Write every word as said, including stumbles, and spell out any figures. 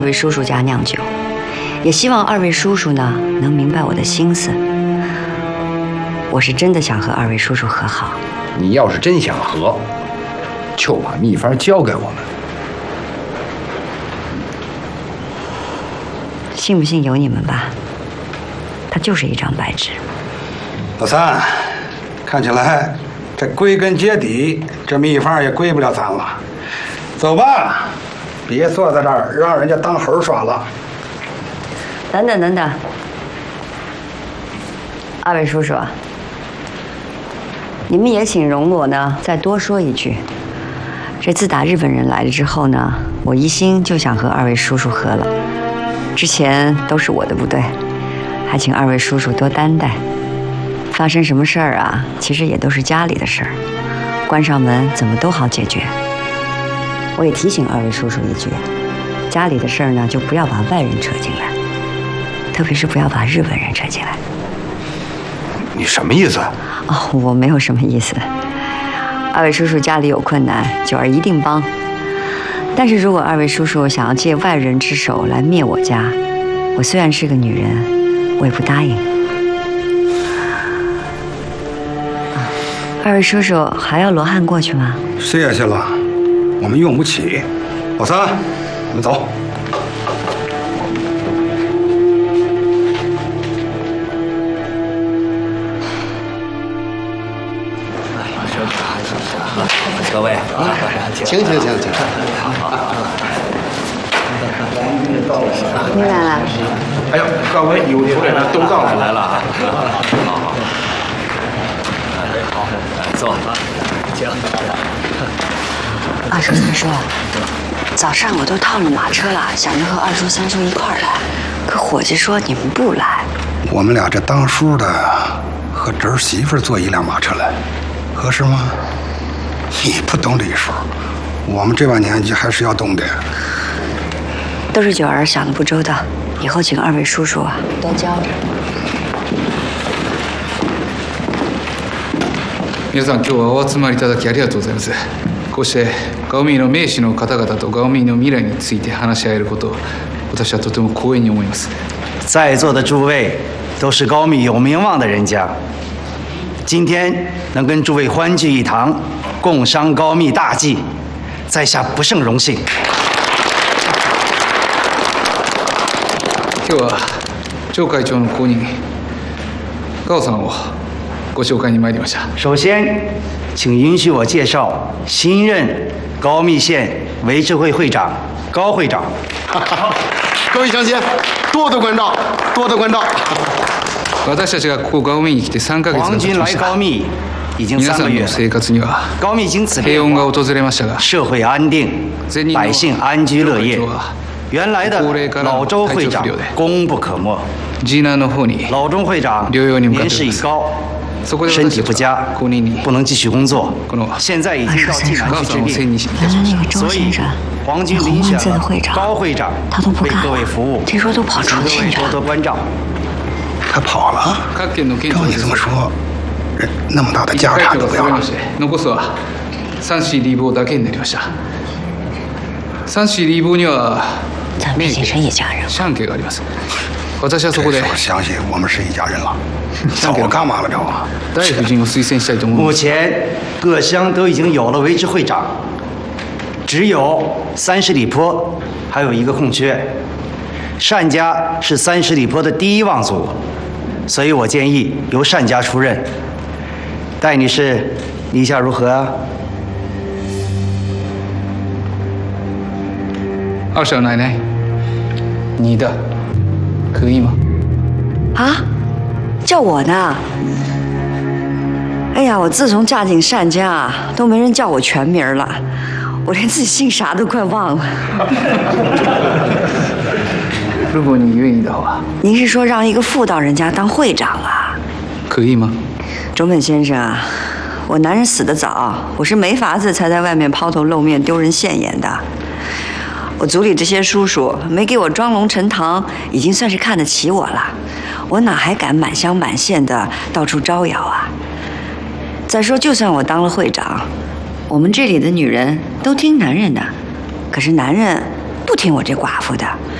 二位叔叔家酿酒，也希望二位叔叔呢能明白我的心思。我是真的想和二位叔叔和好。 你要是真想和，就把秘方交给我们。 信不信由你们吧，它就是一张白纸。 老三，看起来这归根结底，这秘方也归不了咱了。走吧。 别坐在这儿，让人家当猴耍了。 等等等等，二位叔叔，你们也请容我呢再多说一句。这自打日本人来了之后呢，我一心就想和二位叔叔和了。之前都是我的不对，还请二位叔叔多担待。发生什么事儿啊，其实也都是家里的事儿，关上门怎么都好解决。 我也提醒二位叔叔一句，家里的事儿呢，就不要把外人扯进来，特别是不要把日本人扯进来。 你什么意思？ 哦，我没有什么意思。二位叔叔家里有困难，九儿一定帮。但是如果二位叔叔想要借外人之手来灭我家，我虽然是个女人，我也不答应。啊，二位叔叔还要罗汉过去吗？ 谢谢了。 我们用不起，老三，我们走。 各位，请请请请。 你来了。 哎呦，各位有出来的都到来来了啊！好好。好，坐，请。 二叔三叔，早上我都套了马车了，想着和二叔三叔一块儿来，可伙计说你们不来。 我们俩这当叔的和侄儿媳妇坐一辆马车来，合适吗？你不懂礼数，我们这把年纪还是要懂的。 都是九儿想的不周到，以后请二位叔叔啊多教着。 皆さん、今日はお集まりいただきありがとうございます。 こうしてガオミーの名士の方々とガオミーの未来について話し合えることを私はとても光栄に思います。 在座的诸位都是高密有名望的人家，今天能跟诸位欢聚一堂，共商高密大计，在下不胜荣幸。 今日は町会長の後任ガオさんをご紹介に参りました。 首先。 请允许我介绍新任高密县维持会会长高会长。 各位乡亲，多多关照，多多关照。 私たちがここガオミに来て三ヶ月が経ちました。皆さんの生活には平穏が訪れましたが、 社会安定，百姓安居乐业。原来的老周会长功不可没。 次男の方に老周会长年事已高。 身体不佳，不能继续工作。现在已经到济南去治病，所以皇军遴选了高会长为各位服务， 听说都跑重庆去了。 多多关照。 他跑了？照你这么说，人那么大的家产都不要了。 残すは三子李坊だけになりました。三子李坊には咱们已经是一家人了。 シャン家があります。私はそこで。 我相信我们是一家人了。 找我干嘛了，这我？ 大夫人を推薦したいと思います。 目前各乡都已经有了维持会长，只有三十里坡还有一个空缺。单家是三十里坡的第一望族，所以我建议由单家出任。戴女士，意下如何啊？ 二少奶奶，你的可以吗？ 啊？ 叫我呢？哎呀，我自从嫁进单家，都没人叫我全名了，我连自己姓啥都快忘了。 如果你愿意的话， 您是说让一个妇道人家当会长啊？ 可以吗？ 中本先生啊，我男人死得早，我是没法子才在外面抛头露面、丢人现眼的。我族里这些叔叔没给我装龙陈堂，已经算是看得起我了。 我哪还敢满乡满县的到处招摇啊！再说，就算我当了会长，我们这里的女人都听男人的，可是男人不听我这寡妇的。